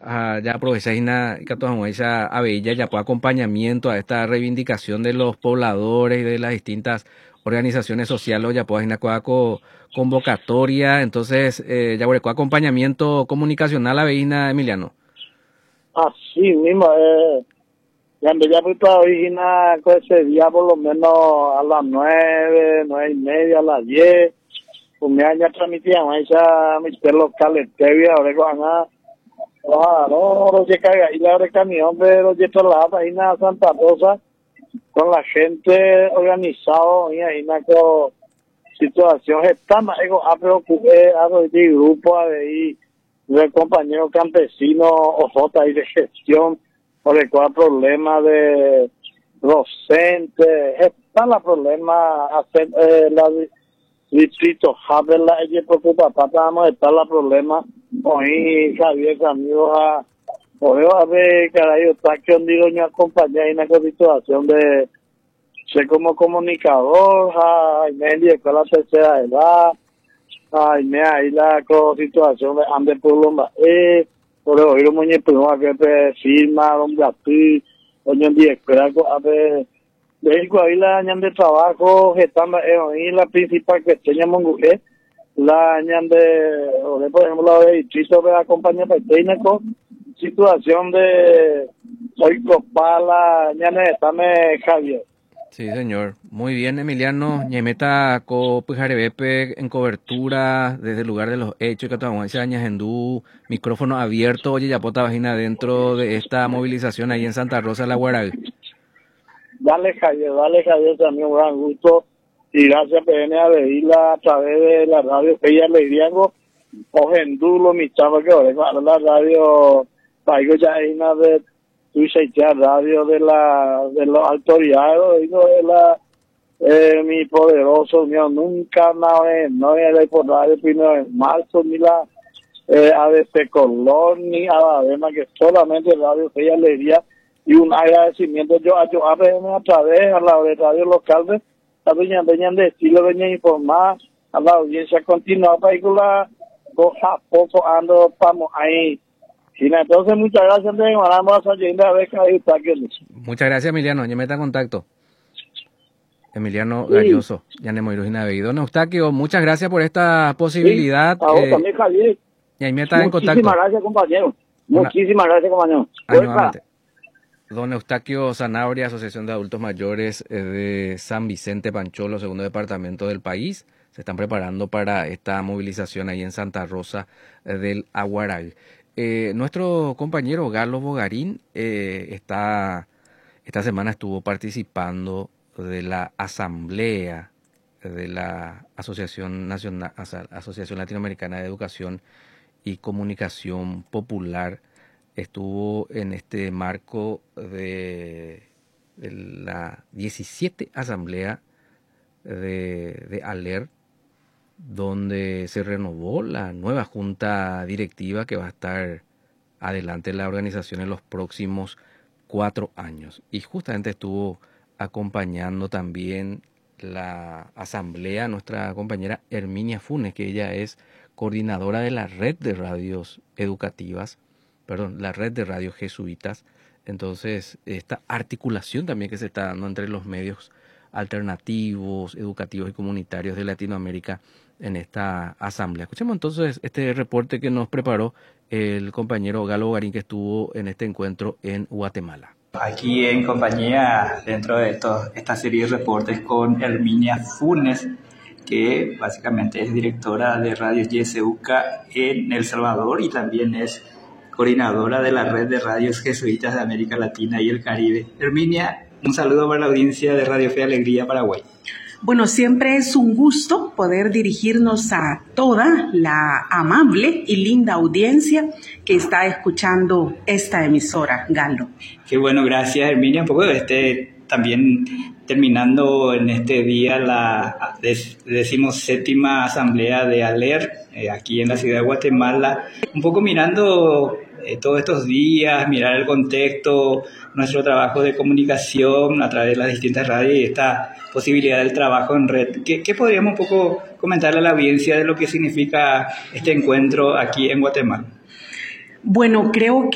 ya aprovecháis y esa aveilla ya por acompañamiento a esta reivindicación de los pobladores y de las distintas organizaciones sociales, ya pues convocatoria, entonces ya por acompañamiento comunicacional a Veina Emiliano. Así mismo, ya me ya fui para originar ese día por lo menos a las 9:30, a las 10. Pues me han transmitido a mis locales, TV, ahora con no se caiga y la camión, pero yo estoy la página Santa Rosa con la gente organizado y ahí con situación está más a preocupé a los grupo ahí del compañero campesino Ojota y de gestión por el cual problema de docentes está la problema hacer la distrito Javela ella preocupa vamos a estar la problema hoy Javier amigos a a ver caray está que digo yo acompañar en esta situación de ser como comunicador ay media escuela tercera edad ay me ahí la situación de ande pueblo por oír un muñeco que firma donde aquí oye día escuela a ver de ahí la año de trabajo están ahí la principal que teníamos mujer la año de por ejemplo la de distrito de la compañía técnico situación de hoy copala año de Javier. Sí, señor. Muy bien, Emiliano. Ñemeta co Pujarebepe en cobertura desde el lugar de los hechos que tomamos ese años hindú, micrófono abierto, oye, ya pota vagina dentro de esta movilización ahí en Santa Rosa la Guarag. Dale Javier, también un gran gusto y gracias PN a verla a través de la radio que ella le digo o hindú mi chavo que ahora la radio paigo ya hay una de radio de los autoridades digo de la mi poderoso mío nunca no era por radio primero en marzo ni la ADC Colón ni Adema que solamente radio que ella le diría y un agradecimiento yo a través a la radio local de la doña de estilo doña informar a la audiencia continua para que la coja poco ando vamos ahí. Y entonces muchas gracias muchas gracias Emiliano, ya meta contacto Emiliano Galloso, ya ne Moirujina Beguido Eustaquio, muchas gracias por esta posibilidad. Sí, también Javier. Y ahí me está en contacto. Muchísimas gracias compañero. Muchísimas gracias compañero. Don Eustaquio Zanabria, Asociación de Adultos Mayores de San Vicente Pancholo, segundo departamento del país. Se están preparando para esta movilización ahí en Santa Rosa del Aguaral. Nuestro compañero Galo Bogarín esta semana estuvo participando de la asamblea de la Asociación Latinoamericana de Educación y Comunicación Popular. Estuvo en este marco de la 17 asamblea de ALER, donde se renovó la nueva junta directiva que va a estar adelante en la organización en los próximos 4 años. Y justamente estuvo acompañando también la asamblea nuestra compañera Herminia Funes, que ella es coordinadora de la red de radios educativas, la red de radios jesuitas. Entonces, esta articulación también que se está dando entre los medios alternativos, educativos y comunitarios de Latinoamérica en esta asamblea. Escuchemos entonces este reporte que nos preparó el compañero Galo Bogarín, que estuvo en este encuentro en Guatemala. Aquí en compañía, dentro de esta serie de reportes, con Herminia Funes, que básicamente es directora de Radio YSUCA en El Salvador y también es coordinadora de la red de radios jesuitas de América Latina y el Caribe. Herminia, un saludo para la audiencia de Radio Fe y Alegría Paraguay. Bueno, siempre es un gusto poder dirigirnos a toda la amable y linda audiencia que está escuchando esta emisora, Galo. Qué bueno, gracias Herminia. Un poco también terminando en este día la 17ª asamblea de ALER aquí en la ciudad de Guatemala, un poco mirando todos estos días, mirar el contexto, nuestro trabajo de comunicación a través de las distintas radios y esta posibilidad del trabajo en red. ¿Qué podríamos un poco comentarle a la audiencia de lo que significa este encuentro aquí en Guatemala? Bueno, creo que